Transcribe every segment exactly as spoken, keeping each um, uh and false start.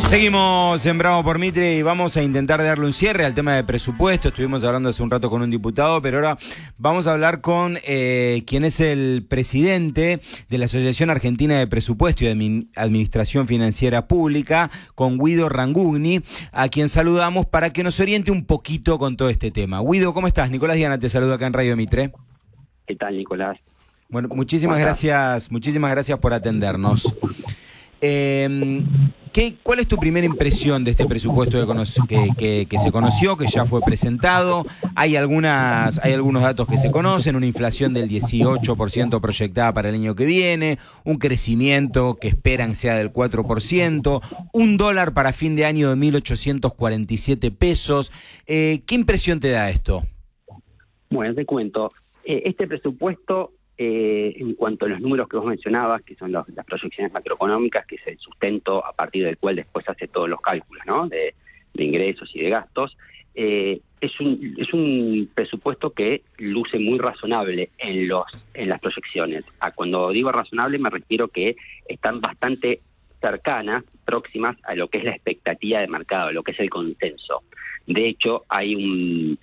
Seguimos en Bravo por Mitre y vamos a intentar darle un cierre al tema de presupuesto. Estuvimos hablando hace un rato con un diputado, pero ahora vamos a hablar con eh, quien es el presidente de la Asociación Argentina de Presupuesto y de Administración Financiera Pública, con Guido Rangugni, a quien saludamos para que nos oriente un poquito con todo este tema. Guido, ¿cómo estás? Nicolás Diana te saluda acá en Radio Mitre. ¿Qué tal, Nicolás? Bueno, muchísimas gracias, muchísimas gracias por atendernos. Eh, ¿qué, ¿Cuál es tu primera impresión de este presupuesto que, conoce, que, que, que se conoció, que ya fue presentado? Hay algunas, hay algunos datos que se conocen, una inflación del dieciocho por ciento proyectada para el año que viene, un crecimiento que esperan sea del cuatro por ciento, un dólar para fin de año de mil ochocientos cuarenta y siete pesos. Eh, ¿Qué impresión te da esto? Bueno, te cuento. Eh, este presupuesto... Eh, en cuanto a los números que vos mencionabas, que son los, las proyecciones macroeconómicas, que es el sustento a partir del cual después hace todos los cálculos, ¿no? de, de ingresos y de gastos, eh, es, un, es un presupuesto que luce muy razonable en, los, en las proyecciones. A cuando digo razonable me refiero que están bastante cercanas, próximas a lo que es la expectativa de mercado, a lo que es el consenso. De hecho, hay un...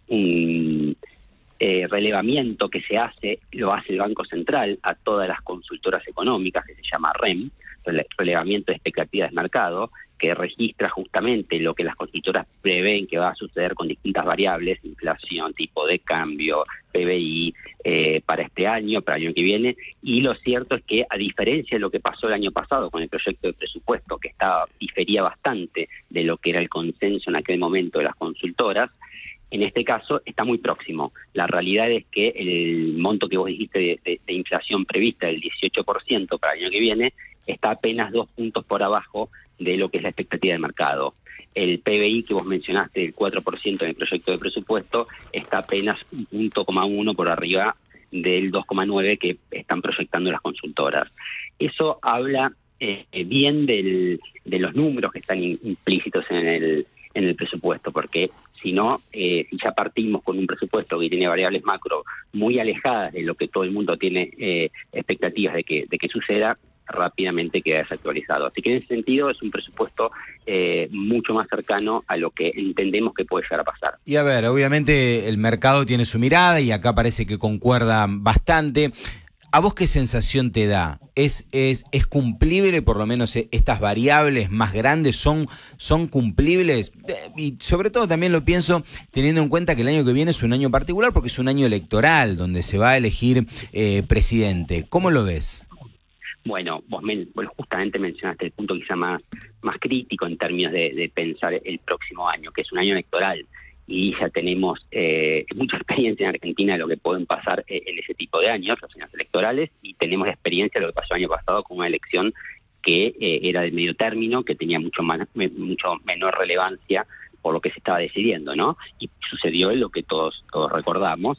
un Eh, relevamiento que se hace, lo hace el Banco Central a todas las consultoras económicas, que se llama REM, relevamiento de expectativas de mercado, que registra justamente lo que las consultoras prevén que va a suceder con distintas variables, inflación, tipo de cambio, P B I, eh, para este año, para el año que viene, y lo cierto es que, a diferencia de lo que pasó el año pasado con el proyecto de presupuesto, que estaba difería bastante de lo que era el consenso en aquel momento de las consultoras, en este caso está muy próximo. La realidad es que el monto que vos dijiste de, de, de inflación prevista del dieciocho por ciento para el año que viene está apenas dos puntos por abajo de lo que es la expectativa de mercado. El P B I que vos mencionaste del cuatro por ciento en el proyecto de presupuesto está apenas un punto coma uno por arriba del dos coma nueve que están proyectando las consultoras. Eso habla eh, bien del, de los números que están in, implícitos en el en el presupuesto, porque si no, eh, si ya partimos con un presupuesto que tiene variables macro muy alejadas de lo que todo el mundo tiene eh, expectativas de que, de que suceda, rápidamente queda desactualizado. Así que en ese sentido es un presupuesto eh, mucho más cercano a lo que entendemos que puede llegar a pasar. Y a ver, obviamente el mercado tiene su mirada y acá parece que concuerdan bastante. ¿A vos qué sensación te da? ¿Es, es, es cumplible, por lo menos estas variables más grandes son, son cumplibles? Y sobre todo también lo pienso teniendo en cuenta que el año que viene es un año particular porque es un año electoral donde se va a elegir eh, presidente. ¿Cómo lo ves? Bueno, vos, men, vos justamente mencionaste el punto quizá más, más crítico en términos de, de pensar el próximo año, que es un año electoral. Y ya tenemos eh, mucha experiencia en Argentina de lo que pueden pasar eh, en ese tipo de años, los años electorales, y tenemos experiencia de lo que pasó el año pasado con una elección que eh, era de medio término, que tenía mucho más, me, mucho menor relevancia por lo que se estaba decidiendo, ¿no? Y sucedió lo que todos todos recordamos.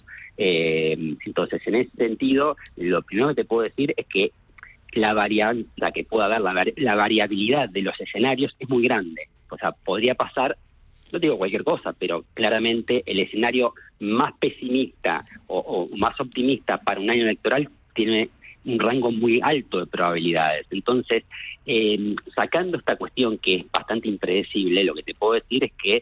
Eh, entonces, en ese sentido, lo primero que te puedo decir es que la variable, la que pueda haber, la, la variabilidad de los escenarios es muy grande. O sea, podría pasar, no digo cualquier cosa, pero claramente el escenario más pesimista o, o más optimista para un año electoral tiene un rango muy alto de probabilidades. Entonces, eh, sacando esta cuestión que es bastante impredecible, lo que te puedo decir es que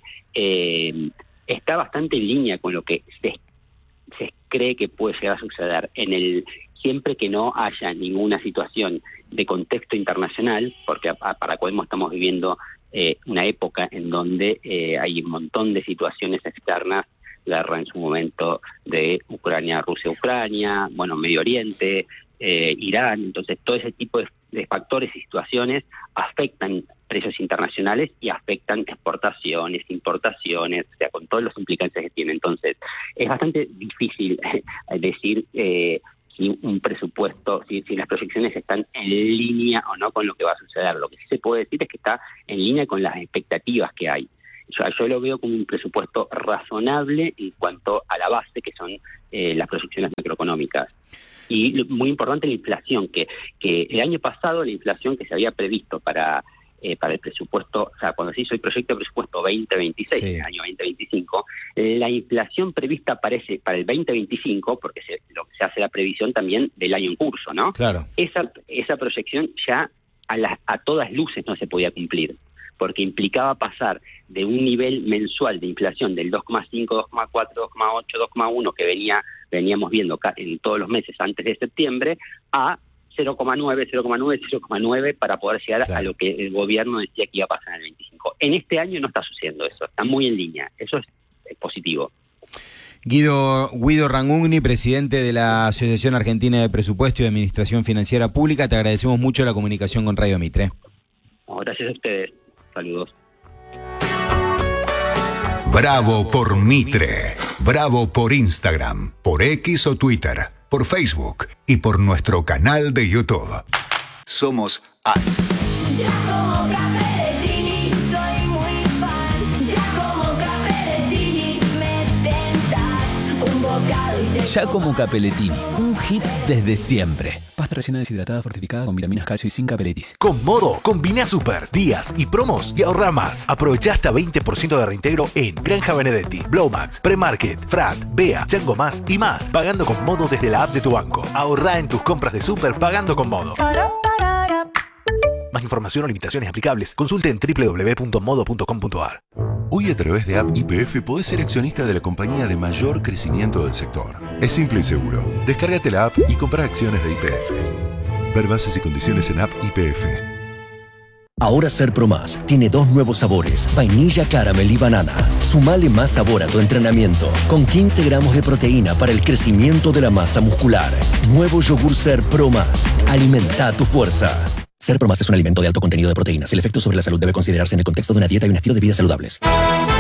eh, está bastante en línea con lo que se, se cree que puede llegar a suceder en el siempre que no haya ninguna situación de contexto internacional, porque a, a, para Podemos estamos viviendo Eh, una época en donde eh, hay un montón de situaciones externas, la guerra en su momento de Ucrania, Rusia, Ucrania, bueno, Medio Oriente, eh, Irán, entonces todo ese tipo de, de factores y situaciones afectan precios internacionales y afectan exportaciones, importaciones, o sea, con todos los implicantes que tiene. Entonces, es bastante difícil decir eh, si un presupuesto, si, si las proyecciones están en línea o no con lo que va a suceder. Lo que sí se puede decir es que está en línea con las expectativas que hay. Yo, yo lo veo como un presupuesto razonable en cuanto a la base, que son eh, las proyecciones macroeconómicas. Y lo, muy importante la inflación, que, que el año pasado la inflación que se había previsto para... Eh, para el presupuesto, o sea, cuando se hizo el proyecto de presupuesto veinte veintiséis, sí, en el año veinte veinticinco, la inflación prevista aparece para el veinte veinticinco, porque se, lo, se hace la previsión también del año en curso, ¿no? Claro. Esa, esa proyección ya a, las, a todas luces no se podía cumplir. porque implicaba pasar de un nivel mensual de inflación del dos coma cinco, dos coma cuatro, dos coma ocho, dos coma uno que venía veníamos viendo en todos los meses antes de septiembre a cero coma nueve, cero coma nueve, cero coma nueve para poder llegar claro. a lo que el gobierno decía que iba a pasar en el veinticinco. En este año no está sucediendo eso, está muy en línea, eso es, es positivo. Guido, Guido Rangugni, presidente de la Asociación Argentina de Presupuesto y Administración Financiera Pública, te agradecemos mucho la comunicación con Radio Mitre. No, gracias a ustedes, saludos. Bravo por Mitre, bravo por Instagram, por X o Twitter, por Facebook y por nuestro canal de YouTube. Somos A. Giacomo Capellettini, soy muy fan. Giacomo Capellettini, me tentas un bocado y te Giacomo Capellettini, un hit desde siempre. Pasta rellena deshidratada fortificada con vitaminas, calcio y sin capelitis. Con Modo, combina super, días y promos y ahorra más. Aprovecha hasta veinte por ciento de reintegro en Granja Benedetti, Blowmax, Premarket, Frat, Bea, Chango Más y más. Pagando con Modo desde la app de tu banco. Ahorra en tus compras de super pagando con Modo. Más información o limitaciones aplicables, consulte en doble u doble u doble u punto modo punto com punto a r. Hoy a través de App Y P F podés ser accionista de la compañía de mayor crecimiento del sector. Es simple y seguro. Descárgate la app y compra acciones de Y P F. Ver bases y condiciones en App Y P F. Ahora Ser Pro Más tiene dos nuevos sabores, vainilla, caramel y banana. Sumale más sabor a tu entrenamiento, con quince gramos de proteína para el crecimiento de la masa muscular. Nuevo yogur Ser Pro Más. Alimenta tu fuerza. Ser Pro Más es un alimento de alto contenido de proteínas. El efecto sobre la salud debe considerarse en el contexto de una dieta y un estilo de vida saludables.